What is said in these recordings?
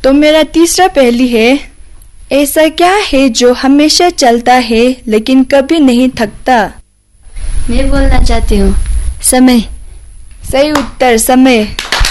तो मेरा तीसरा पहेली है, ऐसा क्या है जो हमेशा चलता है लेकिन कभी नहीं थकता? मैं बोलना चाहती हूँ, समय। सही उत्तर, समय।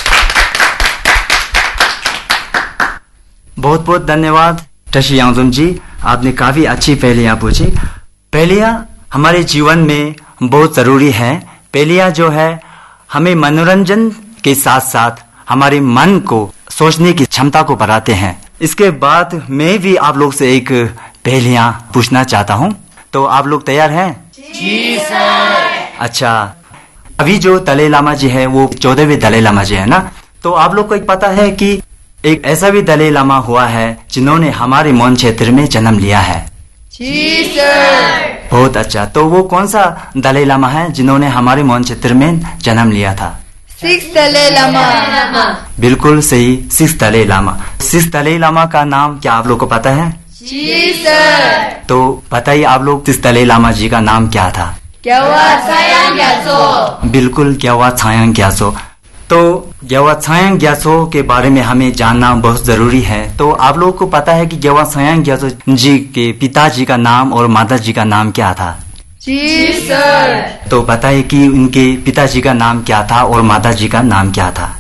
बहुत बहुत धन्यवाद टशी यांगजुम जी, आपने काफी अच्छी पहेलियां पूछी। पहेलियां हमारे जीवन में बहुत जरूरी है। पहेलियां जो है हमें मनोरंजन के साथ साथ हमारे मन को सोचने की क्षमता को बढ़ाते हैं। इसके बाद मैं भी आप लोग से एक पहेलियां पूछना चाहता हूं, तो आप लोग तैयार हैं? जी सर। अच्छा, अभी जो दलाई लामा जी है वो 14वें दलाई लामा जी है ना, तो आप लोग को पता है कि एक ऐसा भी दलाई लामा हुआ है जिन्होंने हमारे मौन क्षेत्र में जन्म लिया है। जी सर। बहुत अच्छा, तो वो कौन सा दलाई लामा है जिन्होंने हमारे मौन क्षेत्र में जन्म लिया था? 6th दलाई लामा। बिल्कुल सही, 6th दलाई लामा। 6th दलाई लामा का नाम क्या आप लोग को पता है? जी सर। तो बताइए आप लोग 6th दलाई लामा जी का नाम क्या था? ग्यावा छायांग ग्यात्सो। बिल्कुल, ग्यावा छायांग ग्यात्सो। तो ग्यावा छायांग ग्यात्सो के बारे में हमें जानना बहुत जरूरी है। तो आप लोगों को पता है कि ग्यावा छायांग ग्यात्सो जी के पिताजी का नाम और माता जी का नाम क्या था? जी सर। तो बताइए कि उनके पिताजी का नाम क्या था और माता जी का नाम क्या था?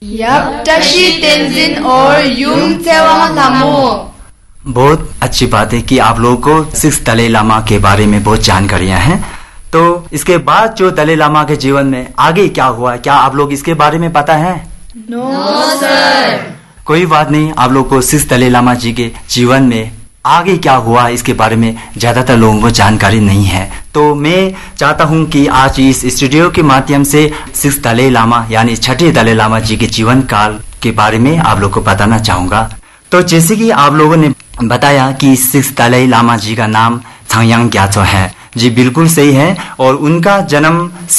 टशी तेंजिन और यूंग त्सेवांग लामो। बहुत अच्छी बात है कि आप लोगों को 6th दलाई लामा के बारे में बहुत जानकारियां हैं। तो इसके बाद जो दलाई लामा के जीवन में आगे क्या हुआ, क्या आप लोग इसके बारे में पता है? No sir. कोई बात नहीं, आप लोग को 6th दलाई लामा जी के जीवन में आगे क्या हुआ इसके बारे में ज्यादातर लोगों को जानकारी नहीं है। तो मैं चाहता हूं कि आज इस स्टूडियो के माध्यम से 6th दलाई लामा यानी 6ठे दलाई लामा जी के जीवन काल के बारे में आप लोग को बताना चाहूंगा। तो जैसे कि आप लोगों ने बताया कि 6th दलाई लामा जी का नाम छायांग ग्यात्सो है। जी बिल्कुल सही है, और उनका जन्म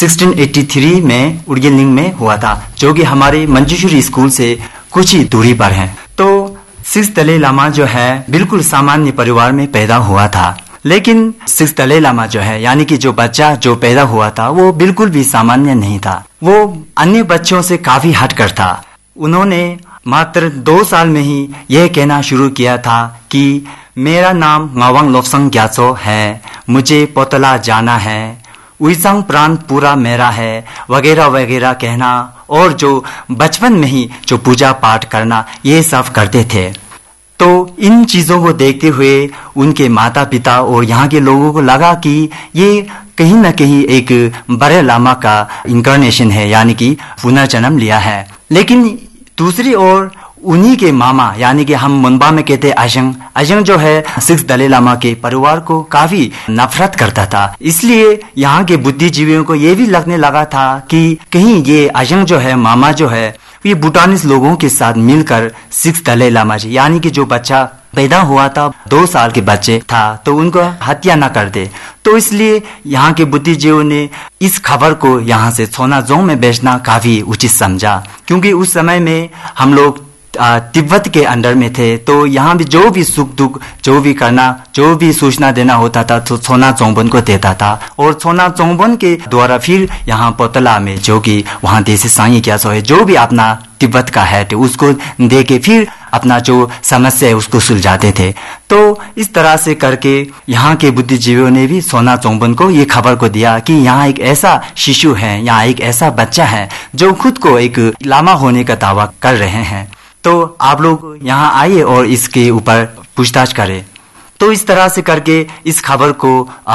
1683 में उर्गेलिंग में हुआ था, जो कि हमारे मंजूश्री स्कूल से कुछ ही दूरी पर है। तो 6th दलाई लामा जो है बिल्कुल सामान्य परिवार में पैदा हुआ था, लेकिन 6th दलाई लामा जो है यानी कि जो बच्चा जो पैदा हुआ था वो बिल्कुल भी सामान्य नहीं था। वो अन्य बच्चों से काफी हटकर था। उन्होंने मात्र 2 साल में ही यह कहना शुरू किया था कि मेरा नाम ngawang lobsang gyatso है, मुझे पोतला जाना है, उइजांग प्राण पूरा मेरा है, वगैरह वगैरह कहना, और जो बचपन में ही जो पूजा पाठ करना ये सब करते थे। तो इन चीजों को देखते हुए उनके माता पिता और यहाँ के लोगों को लगा कि ये कहीं न कहीं एक बड़े लामा का इंकारनेशन है, यानी कि पुनर्जन्म लिया है। लेकिन दूसरी ओर उन्हीं के मामा यानी कि हम मुंबा में कहते अजंग जो है 6th दलाई लामा के परिवार को काफी नफरत करता था। इसलिए यहाँ के बुद्धिजीवियों को ये भी लगने लगा था कि कहीं ये अजंग जो है मामा जो है ये भूटानीज लोगों के साथ मिलकर 6th दलाई लामा जी यानी कि जो बच्चा पैदा हुआ था 2 साल के बच्चे था तो उनको हत्या न कर दे। तो इसलिए यहाँ के बुद्धिजीवियों ने इस खबर को यहाँ से सोनाजोंग में बेचना काफी उचित समझा, क्योंकि उस समय में हम लोग तिब्बत के अंडर में थे। तो यहाँ भी जो भी सुख दुख जो भी करना जो भी सूचना देना होता था तो सोना चौंबन को देता था, और सोना चौंबन के द्वारा फिर यहाँ पोतला में जो कि वहाँ देसी सांगी क्या सो है जो भी अपना तिब्बत का है उसको दे के फिर अपना जो समस्या है उसको सुलझाते थे। तो इस तरह से करके यहाँ के बुद्धिजीवियों ने भी सोना चौंबन को ये खबर को दिया कि यहाँ एक ऐसा शिशु है, यहाँ एक ऐसा बच्चा है जो खुद को एक लामा होने का दावा कर रहे हैं। तो आप लोग यहाँ आइए और इसके ऊपर पूछताछ करें। तो इस तरह से करके इस खबर को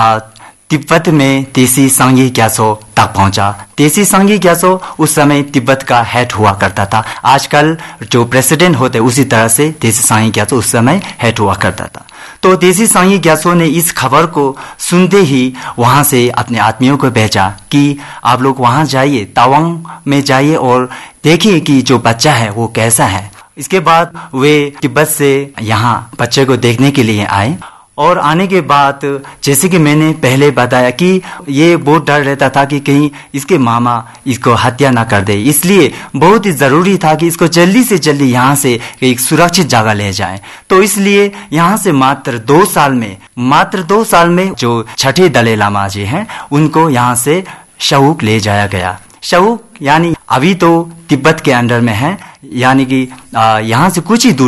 तिब्बत में तेसी सांगी ग्यात्सो तक पहुंचा। तेसी सांगी ग्यात्सो उस समय तिब्बत का हेड हुआ करता था। आजकल जो प्रेसिडेंट होते उसी तरह से तेसी सांगी ग्यात्सो उस समय हेड हुआ करता था। तो तेसी सांगी ग्यात्सो ने इस खबर को सुनते ही वहां से अपने आदमियों को भेजा कि आप लोग वहां जाइए, तावांग में जाइए और देखिए कि जो बच्चा है वो कैसा है। इसके बाद वे तिब्बत से यहाँ बच्चे को देखने के लिए आए, और आने के बाद जैसे कि मैंने पहले बताया कि ये बहुत डर रहता था कि कहीं इसके मामा इसको हत्या ना कर दे, इसलिए बहुत ही जरूरी था कि इसको जल्दी से जल्दी यहाँ से एक सुरक्षित जगह ले जाएं। तो इसलिए यहाँ से मात्र 2 साल में जो 6ठे दलाई लामा जी हैं उनको यहाँ से शहूक ले जाया गया। शहूक यानी अभी तो तिब्बत के अंडर में है, यानी कि यहाँ से कुछ ही दूर